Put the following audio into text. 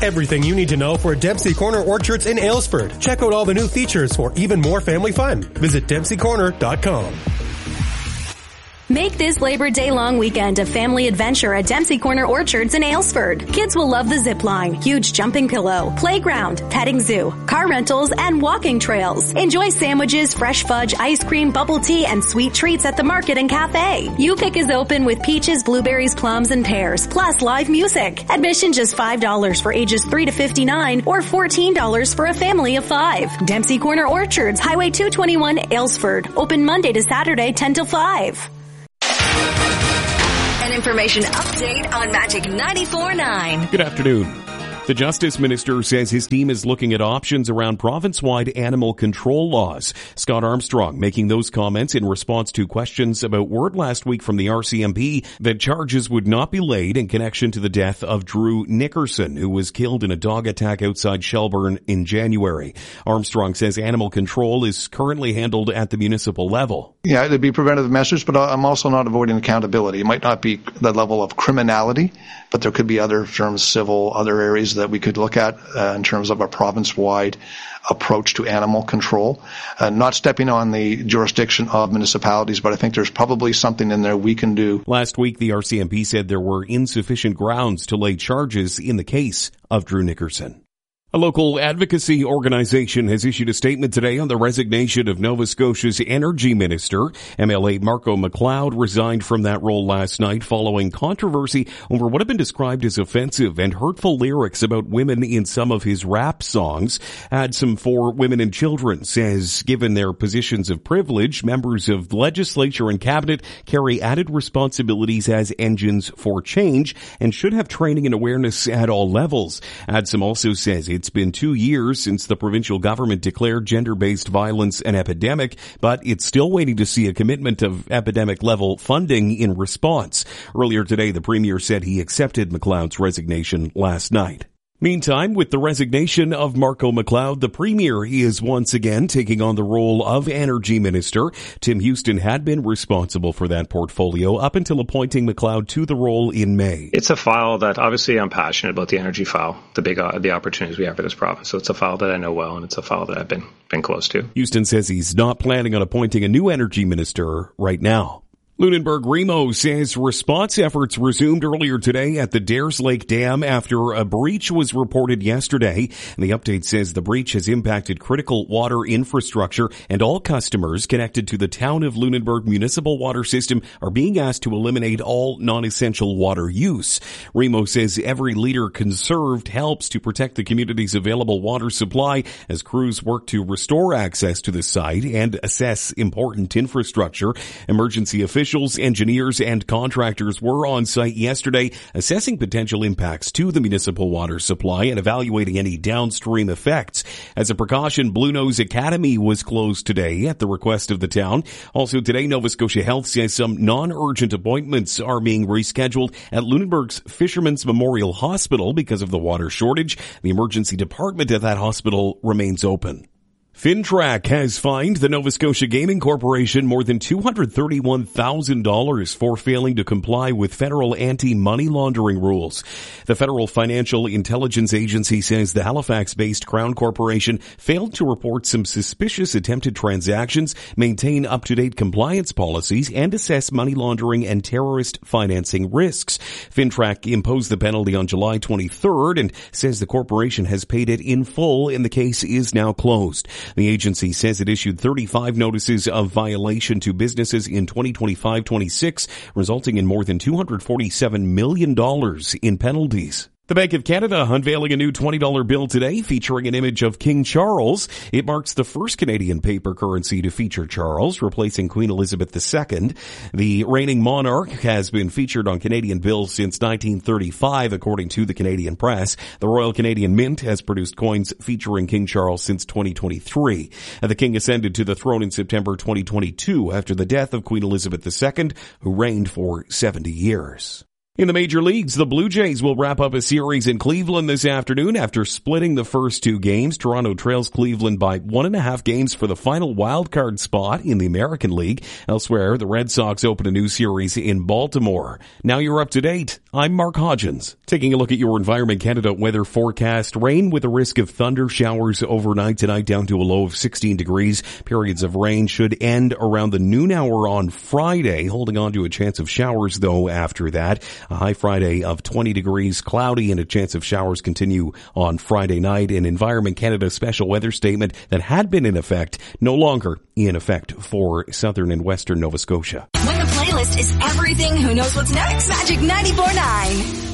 Everything you need to know for Dempsey Corner Orchards in Aylesford. Check out all the new features for even more family fun. Visit DempseyCorner.com. Make this Labor Day long weekend a family adventure at Dempsey Corner Orchards in Aylesford. Kids will love the zip line, huge jumping pillow, playground, petting zoo, car rentals, and walking trails. Enjoy sandwiches, fresh fudge, ice cream, bubble tea, and sweet treats at the market and cafe. U-Pick is open with peaches, blueberries, plums, and pears, plus live music. Admission just $5 for ages 3 to 59 or $14 for a family of 5. Dempsey Corner Orchards, Highway 221, Aylesford. Open Monday to Saturday, 10 till 5. An information update on Magic 94.9. Good afternoon. The Justice Minister says his team is looking at options around province-wide animal control laws. Scott Armstrong making those comments in response to questions about word last week from the RCMP that charges would not be laid in connection to the death of Drew Nickerson, who was killed in a dog attack outside Shelburne in January. Armstrong says animal control is currently handled at the municipal level. Yeah, it'd be preventative measures, but I'm also not avoiding accountability. It might not be the level of criminality, but there could be other terms, civil, other areas that we could look at in terms of a province-wide approach to animal control. Not stepping on the jurisdiction of municipalities, but I think there's probably something in there we can do. Last week, the RCMP said there were insufficient grounds to lay charges in the case of Drew Nickerson. A local advocacy organization has issued a statement today on the resignation of Nova Scotia's energy minister. MLA Marco McLeod resigned from that role last night following controversy over what have been described as offensive and hurtful lyrics about women in some of his rap songs. Adsom for Women and Children says given their positions of privilege, members of the legislature and cabinet carry added responsibilities as engines for change and should have training and awareness at all levels. Adsom also says it's been 2 years since the provincial government declared gender-based violence an epidemic, but it's still waiting to see a commitment of epidemic-level funding in response. Earlier today, the Premier said he accepted McLeod's resignation last night. Meantime, with the resignation of Marco McLeod, the Premier is once again taking on the role of Energy Minister. Tim Houston had been responsible for that portfolio up until appointing McLeod to the role in May. It's a file that obviously I'm passionate about, the energy file, the opportunities we have for this province. So it's a file that I know well, and it's a file that I've been close to. Houston says he's not planning on appointing a new Energy Minister right now. Lunenburg Remo says response efforts resumed earlier today at the Dares Lake Dam after a breach was reported yesterday. And the update says the breach has impacted critical water infrastructure and all customers connected to the town of Lunenburg municipal water system are being asked to eliminate all non-essential water use. Remo says every liter conserved helps to protect the community's available water supply as crews work to restore access to the site and assess important infrastructure. Emergency officials, engineers, and contractors were on site yesterday assessing potential impacts to the municipal water supply and evaluating any downstream effects. As a precaution, Bluenose Academy was closed today at the request of the town. Also today, Nova Scotia Health says some non-urgent appointments are being rescheduled at Lunenburg's Fisherman's Memorial Hospital because of the water shortage. The emergency department at that hospital remains open. Fintrack has fined the Nova Scotia Gaming Corporation more than $231,000 for failing to comply with federal anti-money laundering rules. The Federal Financial Intelligence Agency says the Halifax-based Crown Corporation failed to report some suspicious attempted transactions, maintain up-to-date compliance policies, and assess money laundering and terrorist financing risks. Fintrack imposed the penalty on July 23rd and says the corporation has paid it in full and the case is now closed. The agency says it issued 35 notices of violation to businesses in 2025-26, resulting in more than $247 million in penalties. The Bank of Canada unveiling a new $20 bill today featuring an image of King Charles. It marks the first Canadian paper currency to feature Charles, replacing Queen Elizabeth II. The reigning monarch has been featured on Canadian bills since 1935, according to the Canadian press. The Royal Canadian Mint has produced coins featuring King Charles since 2023. The king ascended to the throne in September 2022 after the death of Queen Elizabeth II, who reigned for 70 years. In the major leagues, the Blue Jays will wrap up a series in Cleveland this afternoon after splitting the first two games. Toronto trails Cleveland by 1.5 games for the final wildcard spot in the American League. Elsewhere, the Red Sox open a new series in Baltimore. Now you're up to date. I'm Mark Hodgins. Taking a look at your Environment Canada weather forecast. Rain with a risk of thunder showers overnight tonight down to a low of 16 degrees. Periods of rain should end around the noon hour on Friday, holding on to a chance of showers though after that. A high Friday of 20 degrees, cloudy, and a chance of showers continue on Friday night. An Environment Canada special weather statement that had been in effect, no longer in effect for southern and western Nova Scotia. When the playlist is everything, who knows what's next? Magic 94.9.